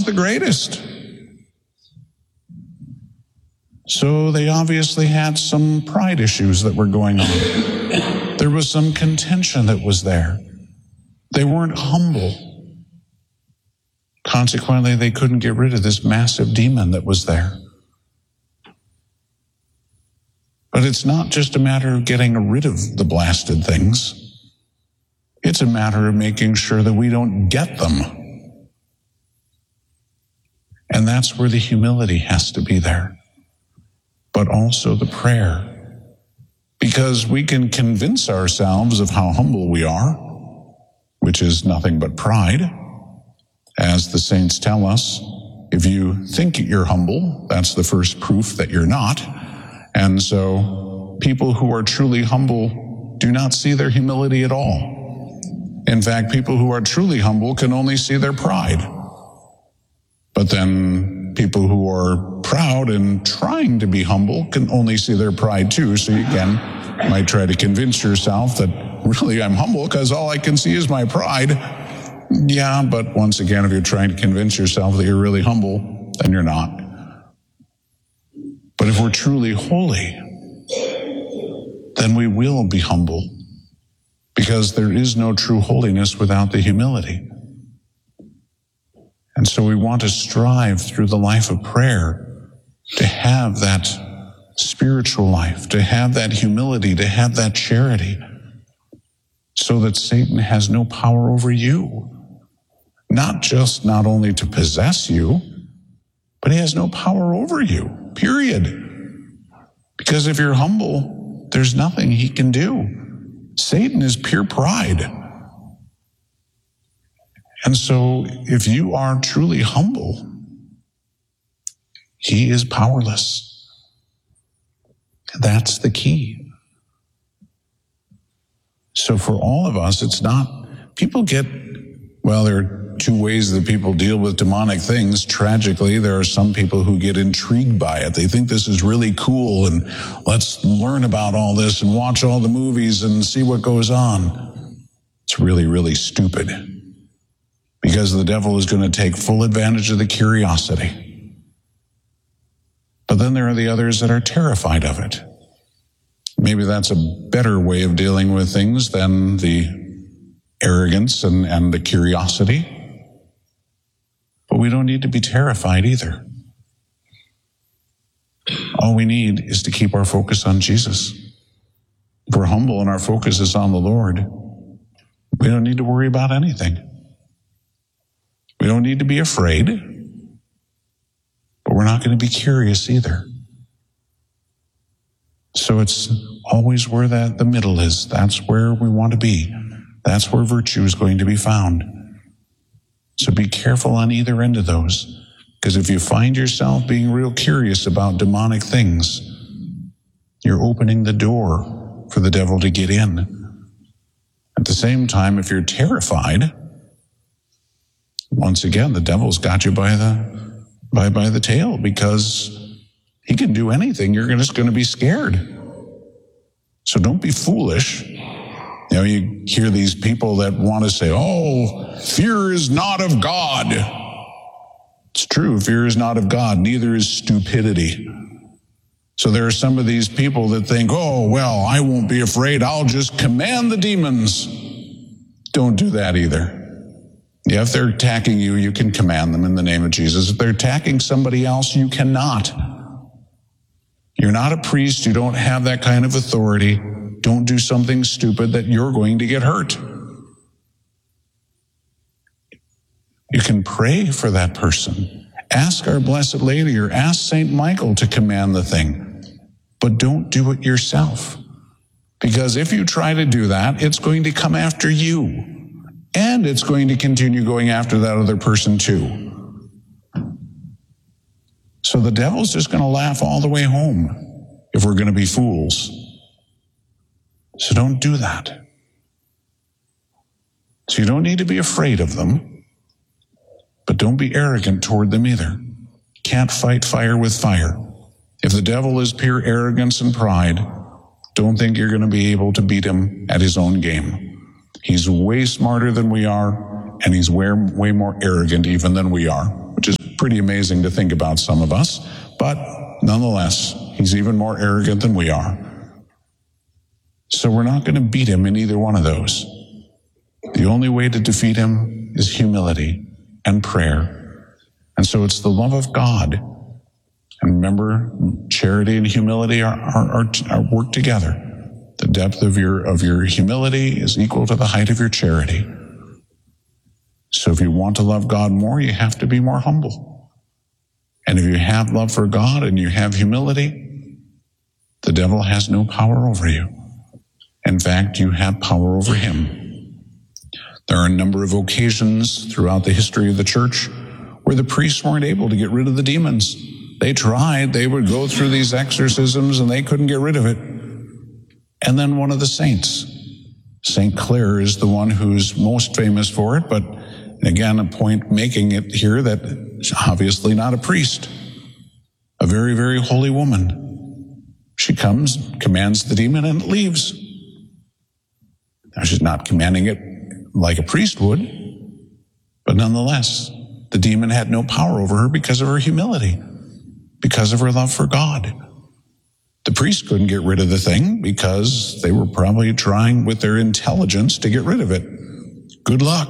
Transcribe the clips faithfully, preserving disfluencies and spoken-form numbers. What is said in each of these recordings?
the greatest. So they obviously had some pride issues that were going on. There was some contention that was there. They weren't humble. Consequently, they couldn't get rid of this massive demon that was there. But it's not just a matter of getting rid of the blasted things. It's a matter of making sure that we don't get them. And that's where the humility has to be there. But also the prayer. Because we can convince ourselves of how humble we are, which is nothing but pride. As the saints tell us, if you think you're humble, that's the first proof that you're not. And so people who are truly humble do not see their humility at all. In fact, people who are truly humble can only see their pride. But then people who are proud and trying to be humble can only see their pride too. So you can, might try to convince yourself that really I'm humble because all I can see is my pride. Yeah, but once again, if you're trying to convince yourself that you're really humble, then you're not. But if we're truly holy, then we will be humble. Because there is no true holiness without the humility. And so we want to strive through the life of prayer to have that spiritual life, to have that humility, to have that charity, so that Satan has no power over you. Not just not only to possess you, but he has no power over you, period. Because if you're humble, there's nothing he can do. Satan is pure pride. And so if you are truly humble, he is powerless. That's the key. So for all of us, it's not, people get, well, there are two ways that people deal with demonic things. Tragically, there are some people who get intrigued by it. They think this is really cool and let's learn about all this and watch all the movies and see what goes on. It's really, really stupid because the devil is going to take full advantage of the curiosity. But then there are the others that are terrified of it. Maybe that's a better way of dealing with things than the arrogance and, and the curiosity. But we don't need to be terrified either. All we need is to keep our focus on Jesus. If we're humble and our focus is on the Lord, we don't need to worry about anything. We don't need to be afraid, but we're not going to be curious either. So it's always where that the middle is. That's where we want to be. That's where virtue is going to be found. So be careful on either end of those. Because if you find yourself being real curious about demonic things, you're opening the door for the devil to get in. At the same time, if you're terrified, once again, the devil's got you by the by by the tail because he can do anything. You're just going to be scared. So don't be foolish. You know, you hear these people that want to say, oh, fear is not of God. It's true, fear is not of God, neither is stupidity. So there are some of these people that think, oh, well, I won't be afraid, I'll just command the demons. Don't do that either. Yeah, if they're attacking you, you can command them in the name of Jesus. If they're attacking somebody else, you cannot. You're not a priest, you don't have that kind of authority. Don't do something stupid that you're going to get hurt. You can pray for that person. Ask Our Blessed Lady or ask Saint Michael to command the thing. But don't do it yourself. Because if you try to do that, it's going to come after you. And it's going to continue going after that other person too. So the devil's just going to laugh all the way home if we're going to be fools. So don't do that. So you don't need to be afraid of them, but don't be arrogant toward them either. Can't fight fire with fire. If the devil is pure arrogance and pride, don't think you're going to be able to beat him at his own game. He's way smarter than we are, and he's way, way more arrogant even than we are, which is pretty amazing to think about some of us, but nonetheless, he's even more arrogant than we are. So we're not going to beat him in either one of those. The only way to defeat him is humility and prayer. And so it's the love of God. And remember, charity and humility are, are, are, are work together. The depth of your, of your humility is equal to the height of your charity. So if you want to love God more, you have to be more humble. And if you have love for God and you have humility, the devil has no power over you. In fact, you have power over him. There are a number of occasions throughout the history of the church where the priests weren't able to get rid of the demons. They tried. They would go through these exorcisms and they couldn't get rid of it. And then one of the saints, Saint Clare, is the one who's most famous for it, but again, a point making it here that she's obviously not a priest, a very, very holy woman. She comes, commands the demon, and it leaves. Now, she's not commanding it like a priest would, but nonetheless, the demon had no power over her because of her humility, because of her love for God. The priest couldn't get rid of the thing because they were probably trying with their intelligence to get rid of it. Good luck.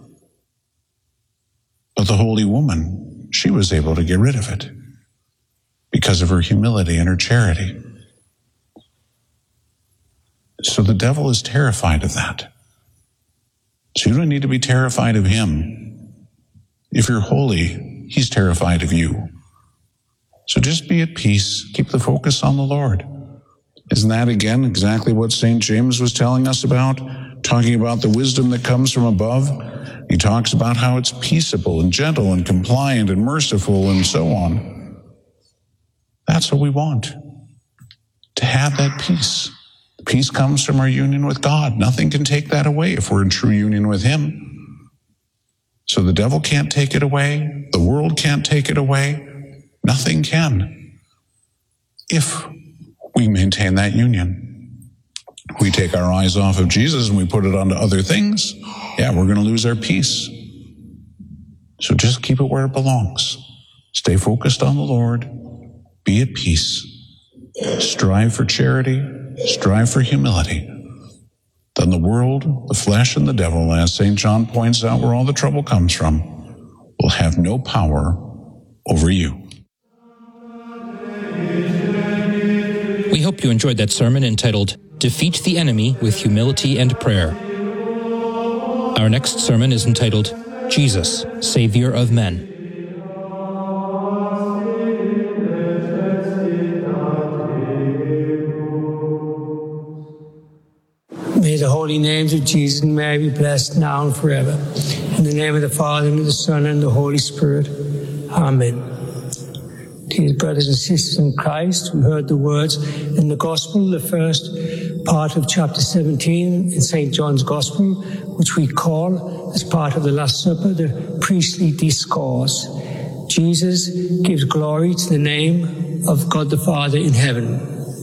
But the holy woman, she was able to get rid of it because of her humility and her charity. So the devil is terrified of that. So you don't need to be terrified of him. If you're holy, he's terrified of you. So just be at peace. Keep the focus on the Lord. Isn't that, again, exactly what Saint James was telling us about? Talking about the wisdom that comes from above. He talks about how it's peaceable and gentle and compliant and merciful and so on. That's what we want, to have that peace. Peace comes from our union with God. Nothing can take that away if we're in true union with him. So the devil can't take it away. The world can't take it away. Nothing can, if we maintain that union. We take our eyes off of Jesus and we put it onto other things, yeah, we're going to lose our peace. So just keep it where it belongs. Stay focused on the Lord. Be at peace. Strive for charity. Strive for humility. Then the world, the flesh, and the devil, as Saint John points out where all the trouble comes from, will have no power over you. We hope you enjoyed that sermon entitled, Defeat the Enemy with Humility and Prayer. Our next sermon is entitled, Jesus, Savior of Men. May the holy names of Jesus and Mary be blessed now and forever. In the name of the Father, and of the Son, and the Holy Spirit. Amen. Dear brothers and sisters in Christ, we heard the words in the Gospel, the first part of chapter seventeen in Saint John's Gospel, which we call, as part of the Last Supper, the priestly discourse. Jesus gives glory to the name of God the Father in heaven.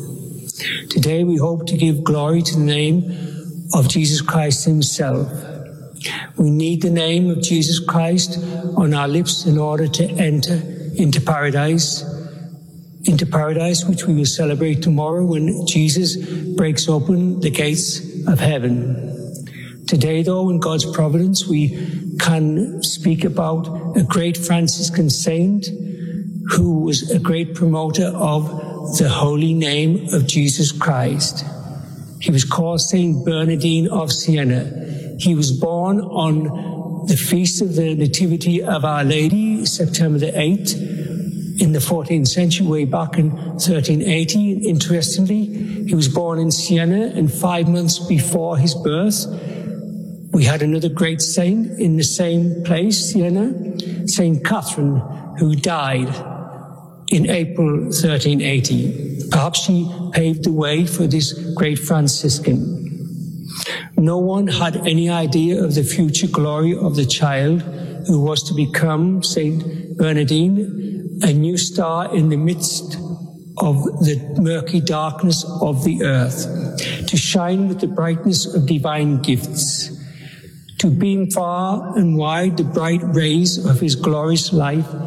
Today we hope to give glory to the name of Jesus Christ himself. We need the name of Jesus Christ on our lips in order to enter into paradise, into paradise which we will celebrate tomorrow when Jesus breaks open the gates of heaven. Today, though, in God's providence, we can speak about a great Franciscan saint who was a great promoter of the holy name of Jesus Christ. He was called Saint Bernardine of Siena. He was born on the feast of the Nativity of Our Lady, September the eighth, in the fourteenth century, way back in thirteen eighty. Interestingly, he was born in Siena, and five months before his birth, we had another great saint in the same place, Siena, Saint Catherine, who died in April thirteen eighty. Perhaps she paved the way for this great Franciscan. No one had any idea of the future glory of the child who was to become Saint Bernardine, a new star in the midst of the murky darkness of the earth, to shine with the brightness of divine gifts, to beam far and wide the bright rays of his glorious life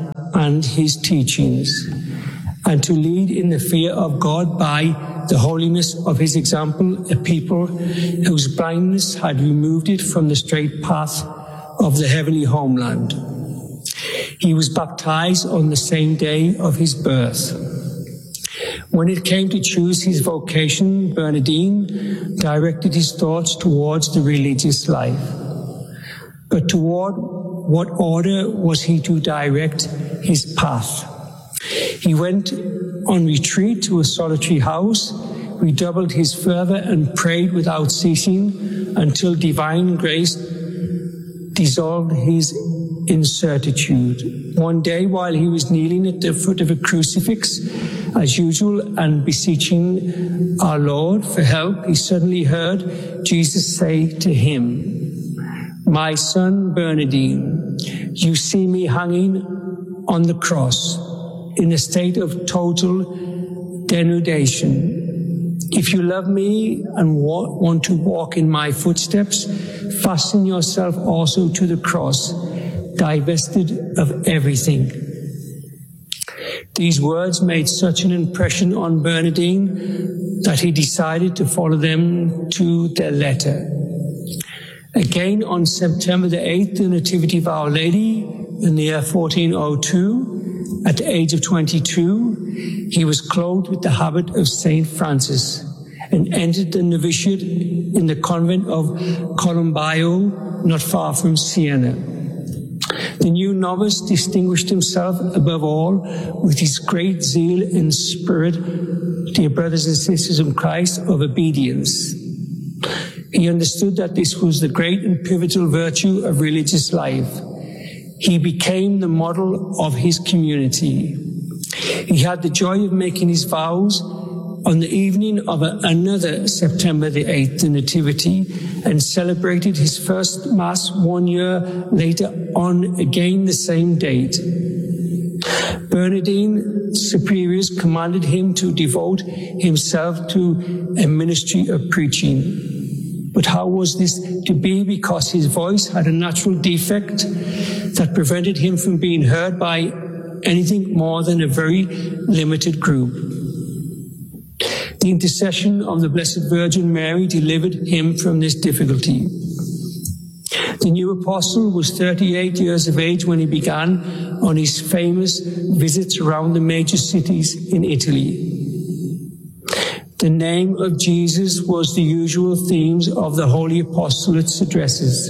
and his teachings, and to lead in the fear of God by the holiness of his example, a people whose blindness had removed it from the straight path of the heavenly homeland. He was baptized on the same day of his birth. When it came to choose his vocation, Bernardine directed his thoughts towards the religious life. But toward what order was he to direct his path? He went on retreat to a solitary house, redoubled his fervor, and prayed without ceasing until divine grace dissolved his incertitude. One day, while he was kneeling at the foot of a crucifix, as usual, and beseeching our Lord for help, he suddenly heard Jesus say to him, "My son Bernardine, you see me hanging on the cross in a state of total denudation. If you love me and want to walk in my footsteps, fasten yourself also to the cross, divested of everything." These words made such an impression on Bernardine that he decided to follow them to their letter. Again, on September the eighth, the Nativity of Our Lady, in the year fourteen oh two, at the age of twenty-two, he was clothed with the habit of Saint Francis and entered the novitiate in the convent of Colombaio, not far from Siena. The new novice distinguished himself above all with his great zeal and spirit, dear brothers and sisters in Christ, of obedience. He understood that this was the great and pivotal virtue of religious life. He became the model of his community. He had the joy of making his vows on the evening of a, another September the eighth, the Nativity, and celebrated his first Mass one year later on again the same date. Bernardine's superiors commanded him to devote himself to a ministry of preaching. But how was this to be? Because his voice had a natural defect that prevented him from being heard by anything more than a very limited group. The intercession of the Blessed Virgin Mary delivered him from this difficulty. The new apostle was thirty-eight years of age when he began on his famous visits around the major cities in Italy. The name of Jesus was the usual themes of the Holy Apostolate's addresses.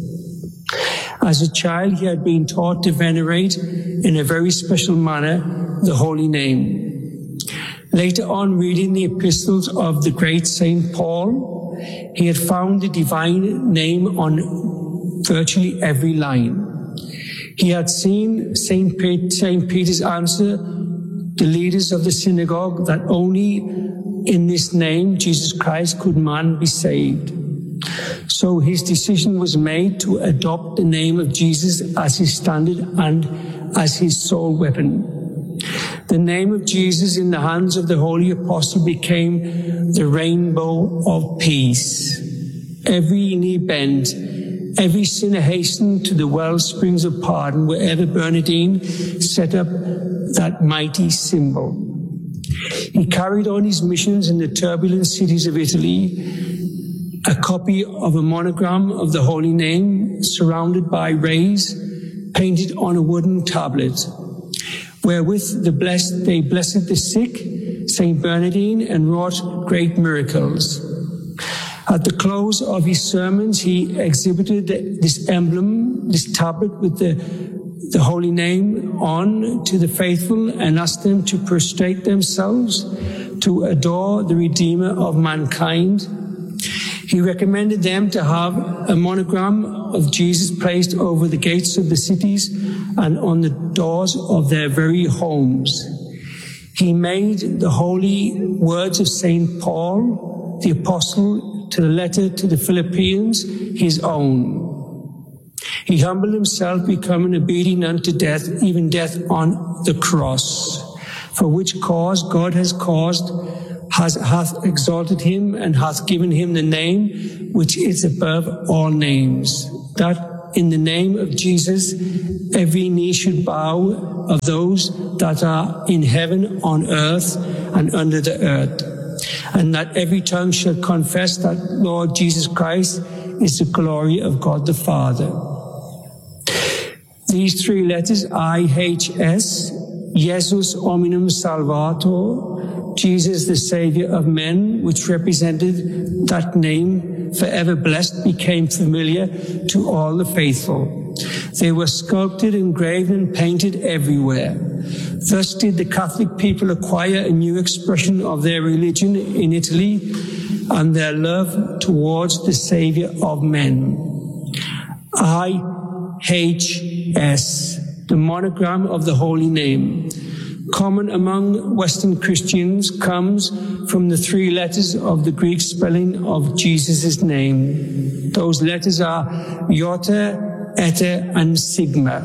As a child, he had been taught to venerate in a very special manner the holy name. Later on, reading the epistles of the great Saint Paul, he had found the divine name on virtually every line. He had seen Saint Peter's answer the leaders of the synagogue that only in this name, Jesus Christ, could man be saved. So his decision was made to adopt the name of Jesus as his standard and as his sole weapon. The name of Jesus in the hands of the Holy Apostle became the rainbow of peace. Every knee bent, every sinner hastened to the well springs of pardon wherever Bernardine set up that mighty symbol. He carried on his missions in the turbulent cities of Italy, a copy of a monogram of the Holy Name surrounded by rays painted on a wooden tablet, wherewith the blessed, they blessed the sick, Saint Bernardine, and wrought great miracles. At the close of his sermons, he exhibited this emblem, this tablet with the, the holy name on to the faithful and asked them to prostrate themselves to adore the Redeemer of mankind. He recommended them to have a monogram of Jesus placed over the gates of the cities and on the doors of their very homes. He made the holy words of Saint Paul, the apostle, to the letter to the Philippians, his own. He humbled himself, becoming obedient unto death, even death on the cross, for which cause God has caused Has, hath exalted him and hath given him the name which is above all names, that in the name of Jesus, every knee should bow of those that are in heaven, on earth, and under the earth, and that every tongue shall confess that Lord Jesus Christ is the glory of God the Father. These three letters, I H S, Jesus Hominum Salvator, Jesus the Saviour of men, which represented that name, forever blessed, became familiar to all the faithful. They were sculpted, engraved, and painted everywhere. Thus did the Catholic people acquire a new expression of their religion in Italy and their love towards the Saviour of men. I H S, the monogram of the Holy Name, common among Western Christians, comes from the three letters of the Greek spelling of Jesus' name. Those letters are Iota, Eta, and Sigma.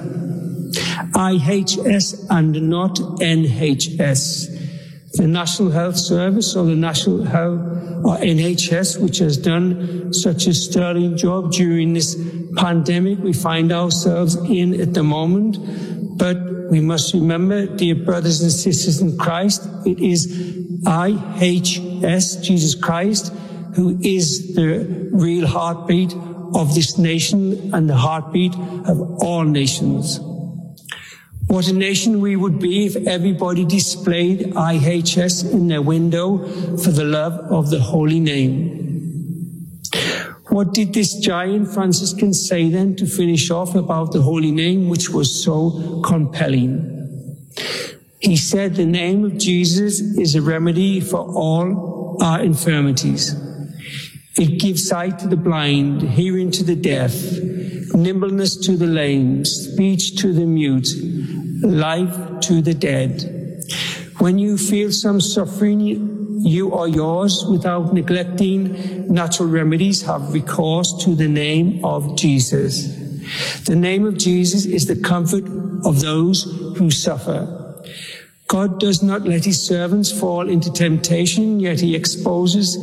I H S and not N H S. The National Health Service or the National Health or N H S, which has done such a sterling job during this pandemic we find ourselves in at the moment. But we must remember, dear brothers and sisters in Christ, it is I H S, Jesus Christ, who is the real heartbeat of this nation and the heartbeat of all nations. What a nation we would be if everybody displayed I H S in their window for the love of the holy name. What did this giant Franciscan say then to finish off about the holy name, which was so compelling? He said the name of Jesus is a remedy for all our infirmities. It gives sight to the blind, hearing to the deaf, nimbleness to the lame, speech to the mute, life to the dead. When you feel some suffering, you or yours, without neglecting natural remedies, have recourse to the name of Jesus. The name of Jesus is the comfort of those who suffer. God does not let his servants fall into temptation, yet he exposes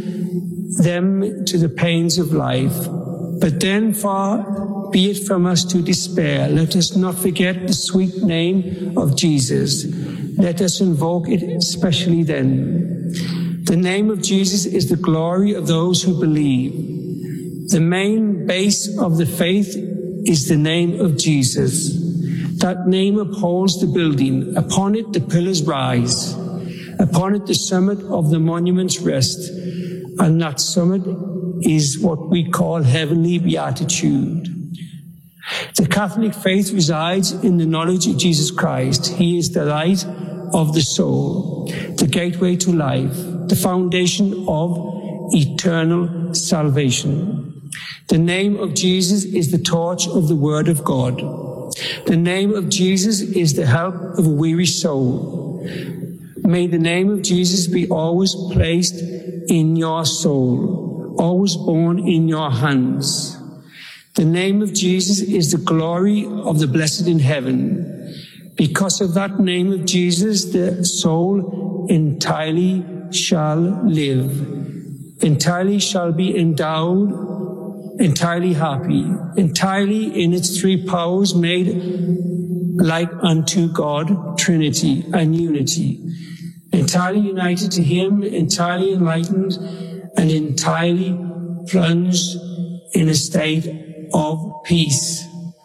them to the pains of life. But then far be it from us to despair. Let us not forget the sweet name of Jesus. Let us invoke it especially then. The name of Jesus is the glory of those who believe. The main base of the faith is the name of Jesus. That name upholds the building. Upon it the pillars rise. Upon it the summit of the monuments rest. And that summit is what we call heavenly beatitude. The Catholic faith resides in the knowledge of Jesus Christ. He is the light of the soul, the gateway to life, the foundation of eternal salvation. The name of Jesus is the torch of the Word of God. The name of Jesus is the help of a weary soul. May the name of Jesus be always placed in your soul, always borne in your hands. The name of Jesus is the glory of the blessed in heaven. Because of that name of Jesus, the soul entirely shall live, entirely shall be endowed, entirely happy, entirely in its three powers made like unto God, Trinity and unity, entirely united to him, entirely enlightened, and entirely plunged in a state of peace.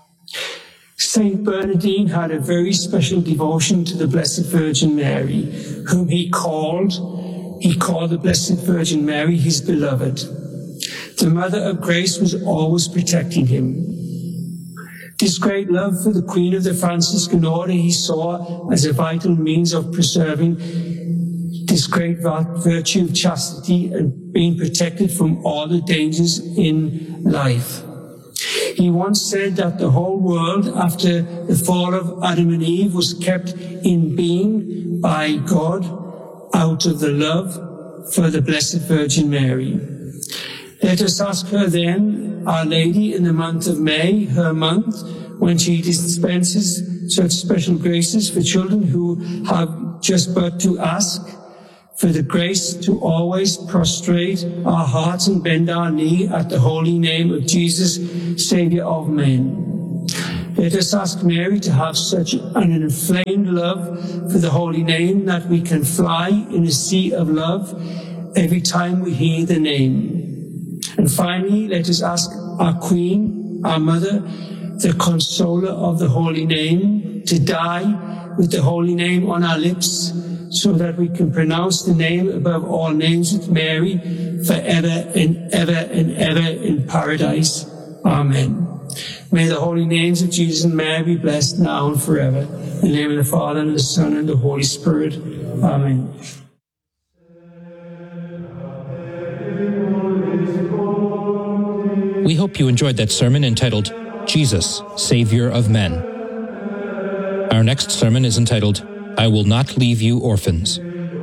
Saint Bernardine had a very special devotion to the Blessed Virgin Mary, whom he called, he called the Blessed Virgin Mary his beloved. The Mother of Grace was always protecting him. This great love for the Queen of the Franciscan Order he saw as a vital means of preserving this great virtue of chastity and being protected from all the dangers in life. He once said that the whole world after the fall of Adam and Eve was kept in being by God out of the love for the Blessed Virgin Mary. Let us ask her then, Our Lady, in the month of May, her month, when she dispenses such special graces for children who have just but to ask, for the grace to always prostrate our hearts and bend our knee at the holy name of Jesus, Saviour of men. Let us ask Mary to have such an inflamed love for the holy name that we can fly in a sea of love every time we hear the name. And finally, let us ask our Queen, our Mother, the consoler of the holy name, to die with the holy name on our lips, so that we can pronounce the name above all names with Mary forever and ever and ever in paradise. Amen. May the holy names of Jesus and Mary be blessed now and forever. In the name of the Father, and the Son, and the Holy Spirit. Amen. We hope you enjoyed that sermon entitled, Jesus, Savior of Men. Our next sermon is entitled, I Will Not Leave You Orphans.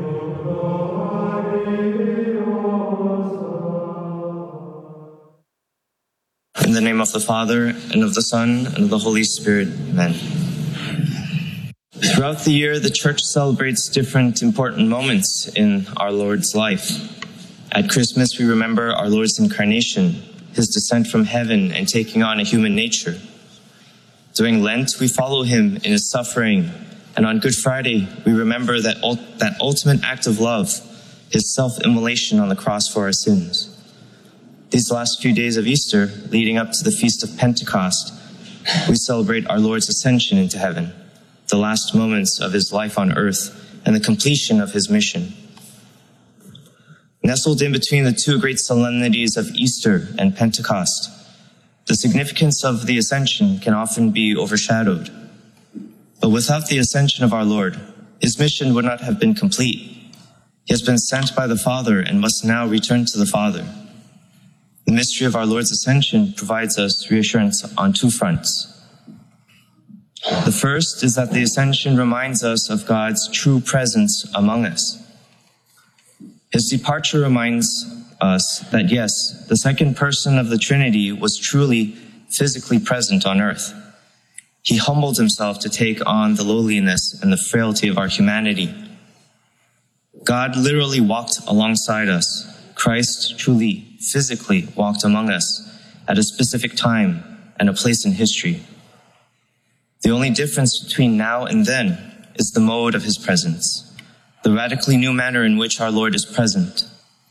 In the name of the Father, and of the Son, and of the Holy Spirit. Amen. Throughout the year, the Church celebrates different important moments in our Lord's life. At Christmas, we remember our Lord's incarnation, his descent from heaven and taking on a human nature. During Lent, we follow him in his suffering, and on Good Friday, we remember that, ult- that ultimate act of love, his self-immolation on the cross for our sins. These last few days of Easter, leading up to the Feast of Pentecost, we celebrate our Lord's ascension into heaven, the last moments of his life on earth, and the completion of his mission. Nestled in between the two great solemnities of Easter and Pentecost, the significance of the ascension can often be overshadowed. But without the ascension of our Lord, his mission would not have been complete. He has been sent by the Father and must now return to the Father. The mystery of our Lord's ascension provides us reassurance on two fronts. The first is that the ascension reminds us of God's true presence among us. His departure reminds us that, yes, the second person of the Trinity was truly physically present on earth. He humbled himself to take on the lowliness and the frailty of our humanity. God literally walked alongside us. Christ truly, physically walked among us at a specific time and a place in history. The only difference between now and then is the mode of his presence, the radically new manner in which our Lord is present.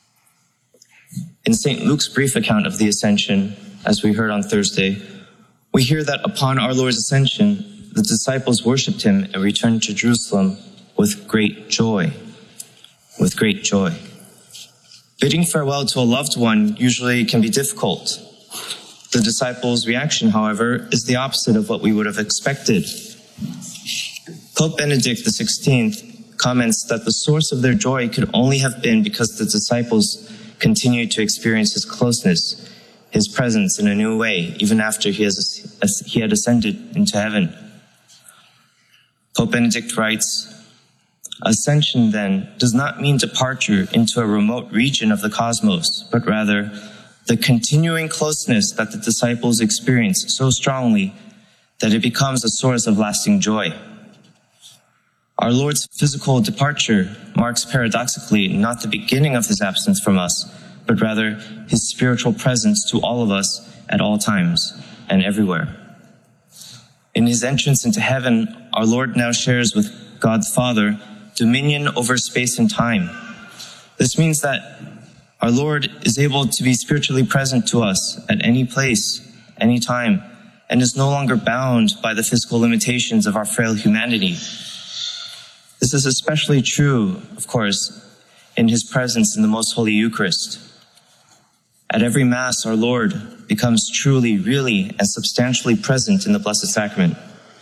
In Saint Luke's brief account of the Ascension, as we heard on Thursday, we hear that upon our Lord's ascension, the disciples worshipped him and returned to Jerusalem with great joy. With great joy. Bidding farewell to a loved one usually can be difficult. The disciples' reaction, however, is the opposite of what we would have expected. Pope Benedict the sixteenth comments that the source of their joy could only have been because the disciples continued to experience his closeness, his presence in a new way, even after he, has, he had ascended into heaven. Pope Benedict writes, Ascension, then, does not mean departure into a remote region of the cosmos, but rather the continuing closeness that the disciples experience so strongly that it becomes a source of lasting joy. Our Lord's physical departure marks paradoxically not the beginning of his absence from us, but rather his spiritual presence to all of us at all times and everywhere. In his entrance into heaven, our Lord now shares with God the Father dominion over space and time. This means that our Lord is able to be spiritually present to us at any place, any time, and is no longer bound by the physical limitations of our frail humanity. This is especially true, of course, in his presence in the Most Holy Eucharist. At every Mass, our Lord becomes truly, really, and substantially present in the Blessed Sacrament.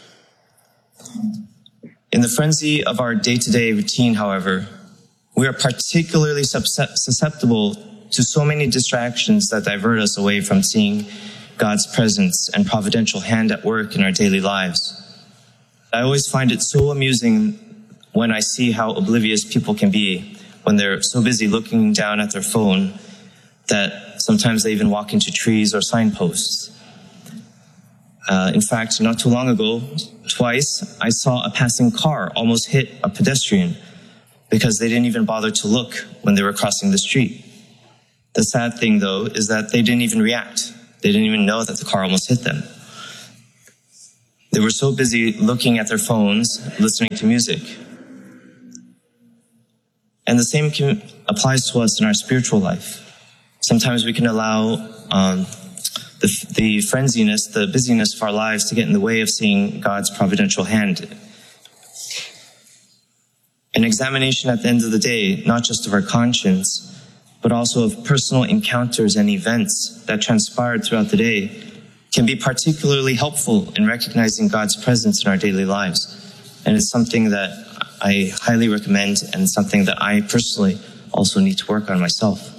In the frenzy of our day-to-day routine, however, we are particularly susceptible to so many distractions that divert us away from seeing God's presence and providential hand at work in our daily lives. I always find it so amusing when I see how oblivious people can be when they're so busy looking down at their phone that sometimes they even walk into trees or signposts. Uh, in fact, not too long ago, twice I saw a passing car almost hit a pedestrian, because they didn't even bother to look when they were crossing the street. The sad thing, though, is that they didn't even react. They didn't even know that the car almost hit them. They were so busy looking at their phones, listening to music. And the same can, applies to us in our spiritual life. Sometimes we can allow um, the, the frenziness, the busyness of our lives to get in the way of seeing God's providential hand. An examination at the end of the day, not just of our conscience, but also of personal encounters and events that transpired throughout the day, can be particularly helpful in recognizing God's presence in our daily lives. And it's something that I highly recommend, and something that I personally also need to work on myself.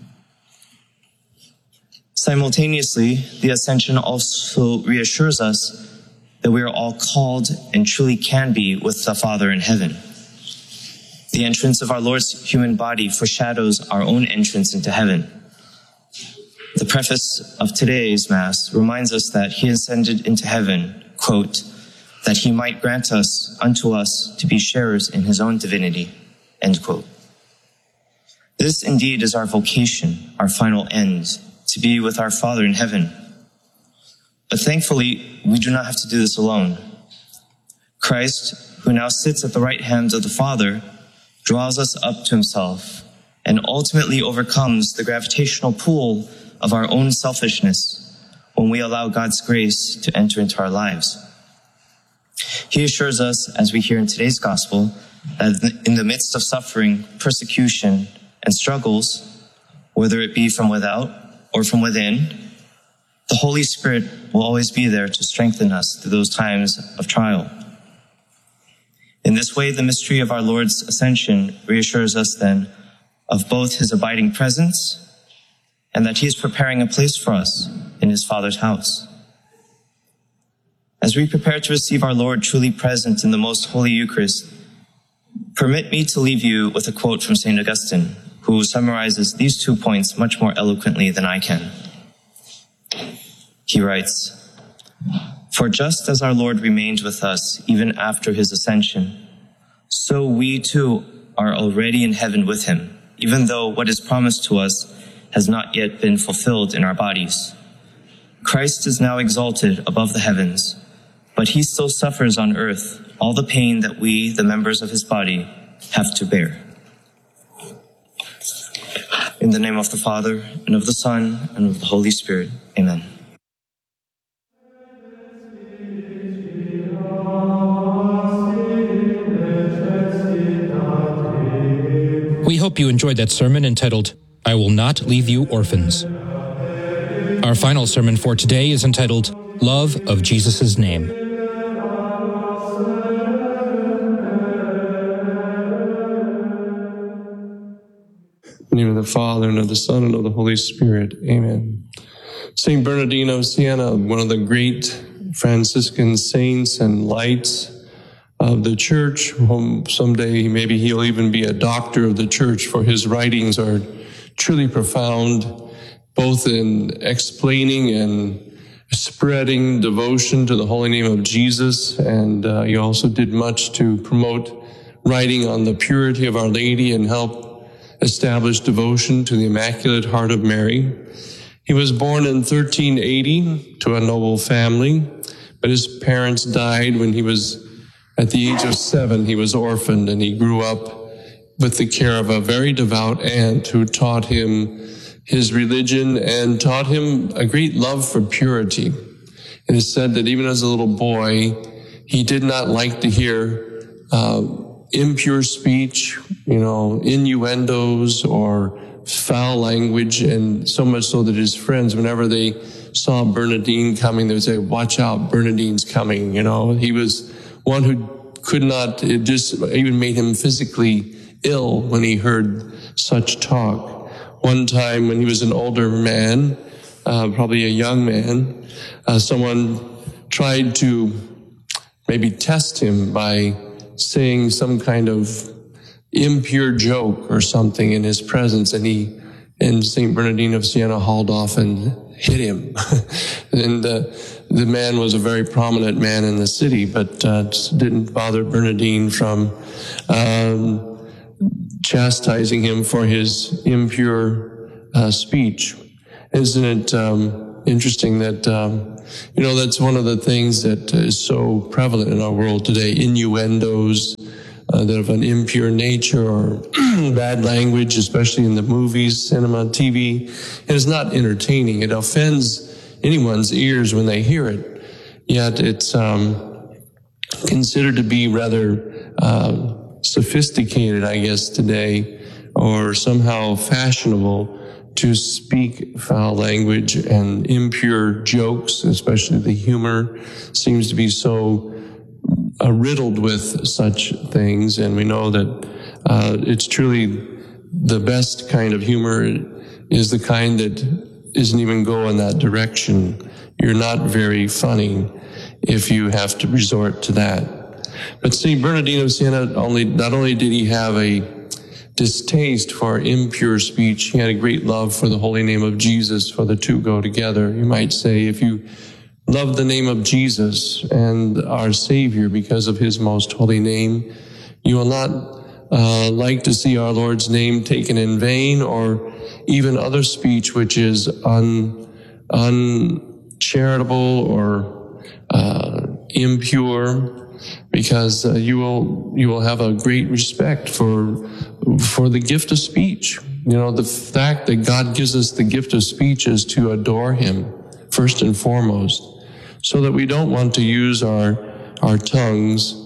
Simultaneously, the Ascension also reassures us that we are all called and truly can be with the Father in heaven. The entrance of our Lord's human body foreshadows our own entrance into heaven. The preface of today's Mass reminds us that he ascended into heaven, quote, that he might grant us unto us to be sharers in his own divinity, end quote. This indeed is our vocation, our final end, to be with our Father in heaven. But thankfully, we do not have to do this alone. Christ, who now sits at the right hand of the Father, draws us up to himself and ultimately overcomes the gravitational pull of our own selfishness when we allow God's grace to enter into our lives. He assures us, as we hear in today's gospel, that in the midst of suffering, persecution, and struggles, whether it be from without or from within, the Holy Spirit will always be there to strengthen us through those times of trial. In this way, the mystery of our Lord's ascension reassures us then of both his abiding presence and that he is preparing a place for us in his Father's house. As we prepare to receive our Lord truly present in the most holy Eucharist, permit me to leave you with a quote from Saint Augustine, who summarizes these two points much more eloquently than I can. He writes, "For just as our Lord remained with us even after his ascension, so we too are already in heaven with him, even though what is promised to us has not yet been fulfilled in our bodies. Christ is now exalted above the heavens, but he still suffers on earth all the pain that we, the members of his body, have to bear." In the name of the Father, and of the Son, and of the Holy Spirit. Amen. We hope you enjoyed that sermon entitled, I Will Not Leave You Orphans. Our final sermon for today is entitled, Love of Jesus' Name. In the name of the Father, and of the Son, and of the Holy Spirit. Amen. Saint Bernardine of Siena, one of the great Franciscan saints and lights of the Church, whom someday maybe he'll even be a doctor of the Church, for his writings are truly profound, both in explaining and spreading devotion to the holy name of Jesus. And uh, he also did much to promote writing on the purity of Our Lady and help establish devotion to the Immaculate Heart of Mary. He was born in thirteen eighty to a noble family, but his parents died when he was at the age of seven. He was orphaned, and he grew up with the care of a very devout aunt who taught him his religion and taught him a great love for purity. It is said that even as a little boy, he did not like to hear uh, impure speech, you know, innuendos or foul language, and so much so that his friends, whenever they saw Bernardine coming, they would say, "Watch out, Bernardine's coming." You know, he was one who could not, it just even made him physically ill when he heard such talk. One time when he was an older man, uh, probably a young man, uh, someone tried to maybe test him by saying some kind of impure joke or something in his presence, and he, and Saint Bernardine of Siena hauled off and hit him. and uh, the man was a very prominent man in the city, but uh, didn't bother Bernardine from um, chastising him for his impure uh, speech. Isn't it um, interesting that, um, you know, that's one of the things that is so prevalent in our world today, innuendos uh, that of an impure nature or bad language, especially in the movies, cinema, T V. It is not entertaining. It offends anyone's ears when they hear it. Yet it's um, considered to be rather uh, sophisticated, I guess, today, or somehow fashionable to speak foul language and impure jokes, especially the humor seems to be so uh, riddled with such things. And we know that uh, it's truly the best kind of humor is the kind that isn't even go in that direction. You're not very funny if you have to resort to that. But Saint Bernardino of Siena, only, not only did he have a distaste for impure speech, he had a great love for the holy name of Jesus, for the two go together. You might say, if you love the name of Jesus and our Savior because of his most holy name, you will not uh, like to see our Lord's name taken in vain, or even other speech which is un, uncharitable or uh, impure, because uh, you will you will have a great respect for for the gift of speech. You know, the fact that God gives us the gift of speech is to adore him first and foremost, so that we don't want to use our our tongues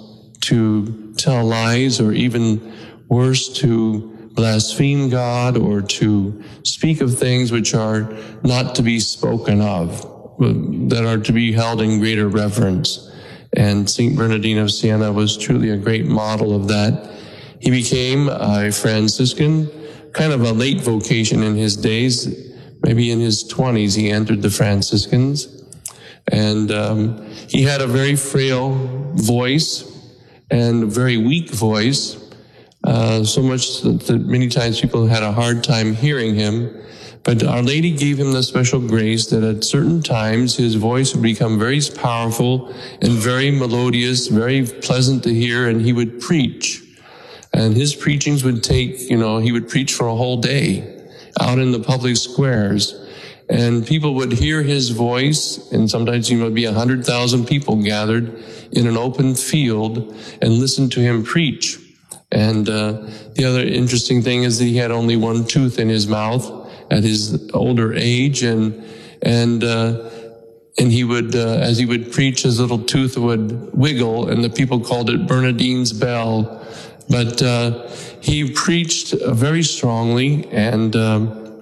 to tell lies, or even worse, to blaspheme God, or to speak of things which are not to be spoken of, that are to be held in greater reverence. And Saint Bernardino of Siena was truly a great model of that. He became a Franciscan, kind of a late vocation in his days. Maybe in his twenties, he entered the Franciscans. And um, he had a very frail voice and a very weak voice, uh, so much that, that many times people had a hard time hearing him. But Our Lady gave him the special grace that at certain times his voice would become very powerful and very melodious, very pleasant to hear, and he would preach. And his preachings would take, you know, he would preach for a whole day out in the public squares. And people would hear his voice, and sometimes there would be a hundred thousand people gathered in an open field and listen to him preach. And uh, the other interesting thing is that he had only one tooth in his mouth at his older age, and and uh, and he would, uh, as he would preach, his little tooth would wiggle, and the people called it Bernardine's bell. But uh, he preached very strongly, and um,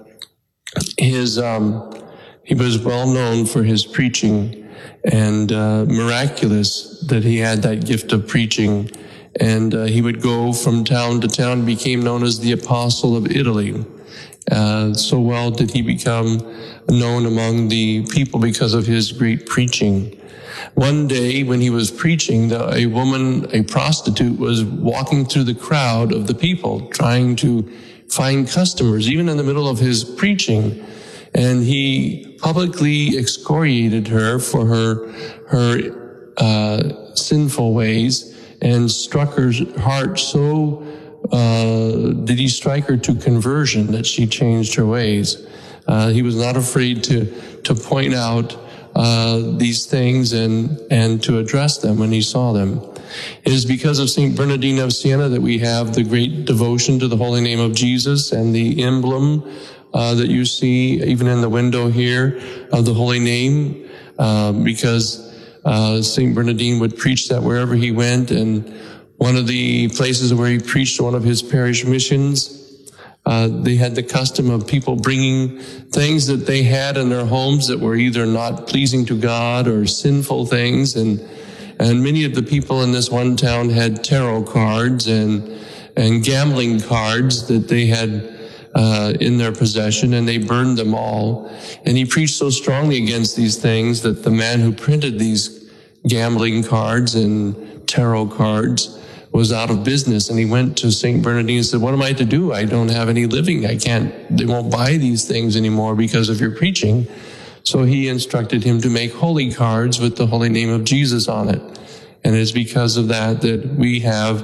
his um, he was well known for his preaching, and uh, miraculous that he had that gift of preaching. And uh, he would go from town to town, became known as the Apostle of Italy. Uh, so well did he become known among the people because of his great preaching. One day when he was preaching, the, a woman, a prostitute, was walking through the crowd of the people trying to find customers, even in the middle of his preaching. And he publicly excoriated her for her, her uh, sinful ways, and struck her heart so Uh, did he strike her to conversion that she changed her ways. Uh, he was not afraid to to point out uh, these things and and to address them when he saw them. It is because of Saint Bernardino of Siena that we have the great devotion to the holy name of Jesus, and the emblem uh, that you see even in the window here of the holy name, uh, because uh, Saint Bernardine would preach that wherever he went. And one of the places where he preached one of his parish missions, uh, they had the custom of people bringing things that they had in their homes that were either not pleasing to God or sinful things. And, and many of the people in this one town had tarot cards and, and gambling cards that they had uh, in their possession, and they burned them all. And he preached so strongly against these things that the man who printed these gambling cards and tarot cards was out of business. And he went to Saint Bernardine and said, "What am I to do? I don't have any living. I can't, they won't buy these things anymore because of your preaching." So he instructed him to make holy cards with the holy name of Jesus on it. And it's because of that that we have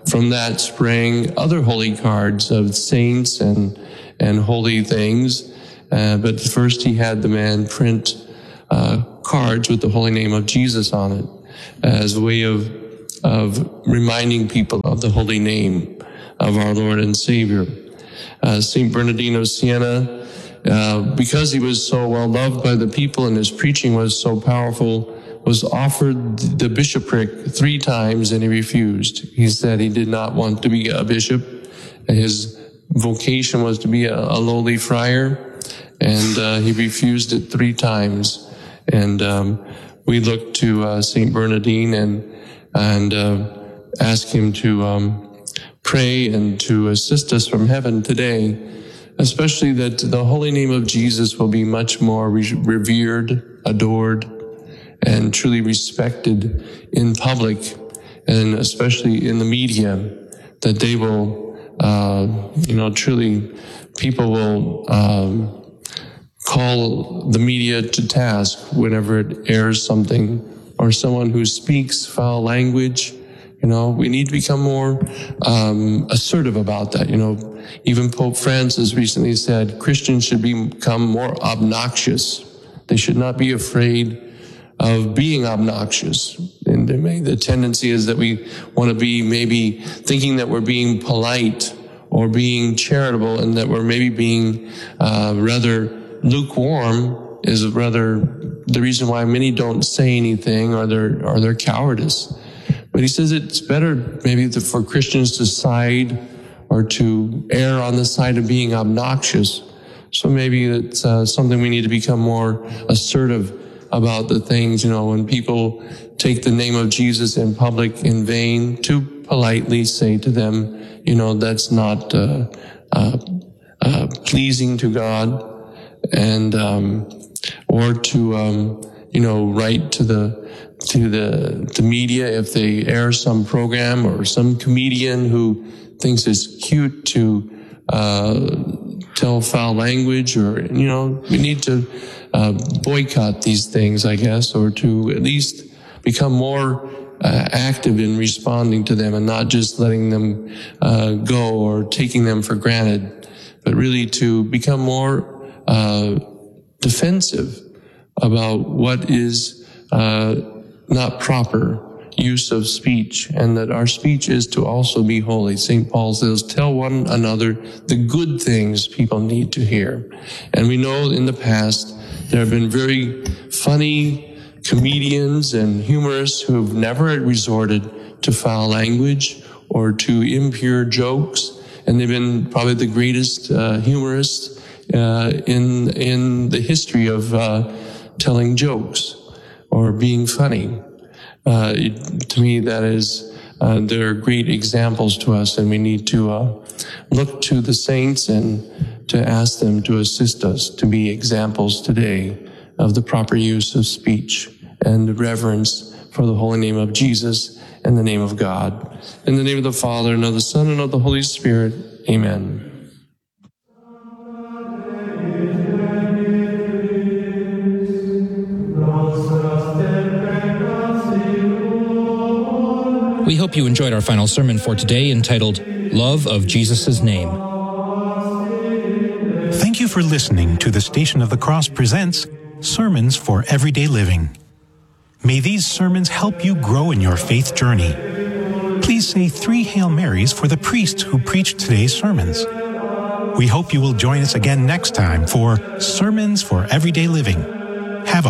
from that sprang other holy cards of saints and, and holy things. Uh, but first he had the man print uh, cards with the holy name of Jesus on it as a way of, of reminding people of the holy name of our Lord and Savior. Uh, Saint Bernardino of Siena, uh, because he was so well loved by the people and his preaching was so powerful, was offered the bishopric three times and he refused. He said he did not want to be a bishop. His vocation was to be a, a lowly friar, and uh, he refused it three times. And um, we look to uh, Saint Bernardine and and uh, ask him to um, pray and to assist us from heaven today, especially that the holy name of Jesus will be much more re- revered, adored, and truly respected in public, and especially in the media, that they will, uh, you know, truly, people will um, call the media to task whenever it airs something, or someone who speaks foul language. You know, we need to become more um, assertive about that. You know, even Pope Francis recently said Christians should become more obnoxious. They should not be afraid of being obnoxious. And the tendency is that we want to be maybe thinking that we're being polite or being charitable, and that we're maybe being uh, rather lukewarm is rather the reason why many don't say anything, or their or their cowardice. But he says it's better maybe to, for Christians to side or to err on the side of being obnoxious. So maybe it's uh, something we need to become more assertive about the things, you know, when people take the name of Jesus in public in vain, to politely say to them, you know, that's not uh, uh, uh, pleasing to God, and um, or to um, you know, write to the to the the media if they air some program or some comedian who thinks it's cute to uh, tell foul language, or, you know, we need to uh, boycott these things, I guess, or to at least become more uh, active in responding to them and not just letting them uh, go or taking them for granted, but really to become more uh, defensive about what is uh, not proper use of speech, and that our speech is to also be holy. Saint Paul says, tell one another the good things people need to hear. And we know in the past there have been very funny comedians and humorists who have never resorted to foul language or to impure jokes, and they've been probably the greatest uh, humorists uh, in in the history of uh, telling jokes or being funny. Uh, it, to me, that is, uh, they're great examples to us, and we need to uh, look to the saints and to ask them to assist us to be examples today of the proper use of speech and the reverence for the holy name of Jesus and the name of God. In the name of the Father, and of the Son, and of the Holy Spirit. Amen. We hope you enjoyed our final sermon for today, entitled Love of Jesus' Name. Thank you for listening to the Station of the Cross presents Sermons for Everyday Living. May these sermons help you grow in your faith journey. Please say three Hail Marys for the priests who preached today's sermons. We hope you will join us again next time for Sermons for Everyday Living. Have a